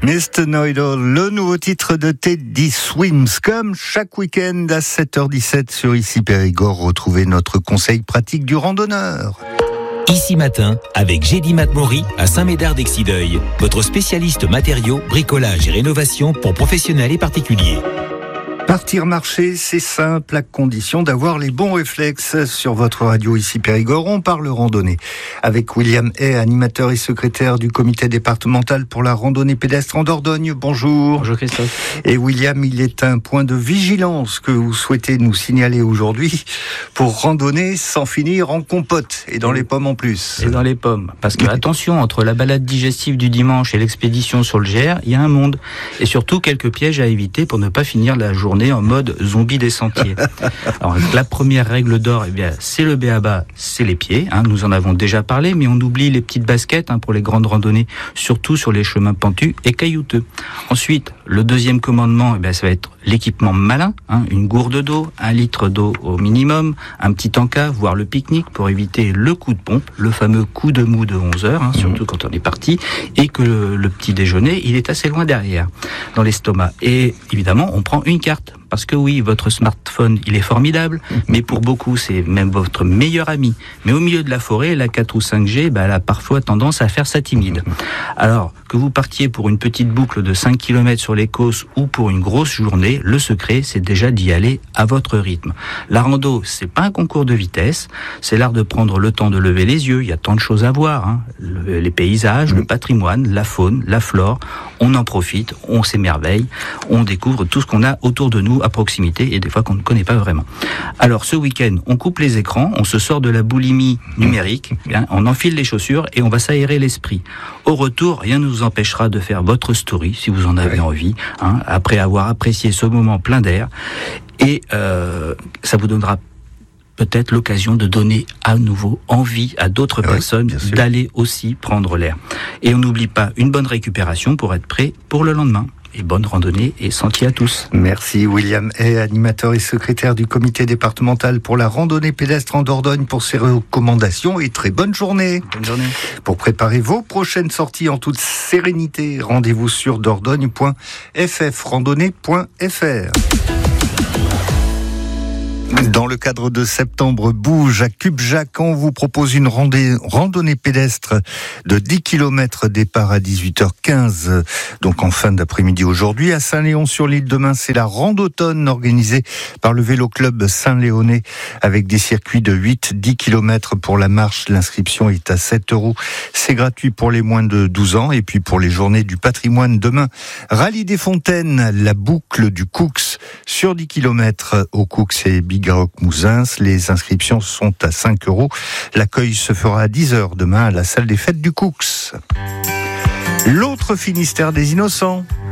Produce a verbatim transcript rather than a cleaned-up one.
mister Know-It-All, le nouveau titre de Teddy Swims. Comme chaque week-end à sept heures dix-sept sur Ici Périgord, retrouvez notre conseil pratique du randonneur. Ici Matin, avec Gédy Matmori à Saint-Médard-d'Exideuil, votre spécialiste matériaux, bricolage et rénovation pour professionnels et particuliers. Partir marcher, c'est simple, à condition d'avoir les bons réflexes. Sur votre radio Ici Périgord, on parle randonnée. Avec William Hay, animateur et secrétaire du comité départemental pour la randonnée pédestre en Dordogne. Bonjour. Bonjour Christophe. Et William, il est un point de vigilance que vous souhaitez nous signaler aujourd'hui pour randonner sans finir en compote et dans les pommes en plus. Et dans les pommes. Parce que attention, entre la balade digestive du dimanche et l'expédition sur le G R, il y a un monde. Et surtout quelques pièges à éviter pour ne pas finir la journée en mode zombie des sentiers. Alors, la première règle d'or, eh bien, c'est le b a ba, c'est les pieds. Hein, nous en avons déjà parlé, mais on oublie les petites baskets hein, pour les grandes randonnées, surtout sur les chemins pentus et caillouteux. Ensuite, le deuxième commandement, eh bien, ça va être l'équipement malin, hein, une gourde d'eau, un litre d'eau au minimum, un petit encas, voire le pique-nique pour éviter le coup de pompe, le fameux coup de mou de onze heures, hein, surtout mmh. quand on est parti, et que le, le petit déjeuner, il est assez loin derrière, dans l'estomac. Et évidemment, on prend une carte. Parce que oui, votre smartphone, il est formidable, mais pour beaucoup, c'est même votre meilleur ami. Mais au milieu de la forêt, la quatre ou cinq G, bah, elle a parfois tendance à faire sa timide. Alors, que vous partiez pour une petite boucle de cinq kilomètres sur les Causses ou pour une grosse journée, le secret, c'est déjà d'y aller à votre rythme. La rando, c'est pas un concours de vitesse, c'est l'art de prendre le temps de lever les yeux. Il y a tant de choses à voir, hein. Le, les paysages, le patrimoine, la faune, la flore. On en profite, on s'émerveille, on découvre tout ce qu'on a autour de nous à proximité et des fois qu'on ne connaît pas vraiment. Alors ce week-end, on coupe les écrans, on se sort de la boulimie numérique, hein, on enfile les chaussures et on va s'aérer l'esprit. Au retour, rien ne vous empêchera de faire votre story si vous en avez envie, hein, après avoir apprécié ce moment plein d'air et euh, ça vous donnera peut-être l'occasion de donner à nouveau envie à d'autres oui, personnes d'aller aussi prendre l'air. Et on n'oublie pas une bonne récupération pour être prêt pour le lendemain. Et bonne randonnée et sentier à tous. Merci William Hay, animateur et secrétaire du comité départemental pour la randonnée pédestre en Dordogne pour ses recommandations et très bonne journée. Bonne journée. Pour préparer vos prochaines sorties en toute sérénité, rendez-vous sur dordogne point f f, randonnée point f r. Dans le cadre de Septembre Bouge à Cubjac, on vous propose une randonnée, randonnée pédestre de dix kilomètres, départ à dix-huit heures quinze, donc en fin d'après-midi aujourd'hui. À Saint-Léon-sur-l'Île, demain, c'est la Randautomne organisée par le Vélo Club Saint-Léonais avec des circuits de huit à dix kilomètres pour la marche. L'inscription est à sept euros. C'est gratuit pour les moins de douze ans. Et puis pour les journées du patrimoine, demain, Rallye des Fontaines, la boucle du Coux sur dix kilomètres au Coux et Bigarroc-Mouzins. Les inscriptions sont à cinq euros. L'accueil se fera à dix heures demain à la salle des fêtes du Coux. L'autre Finistère des Innocents.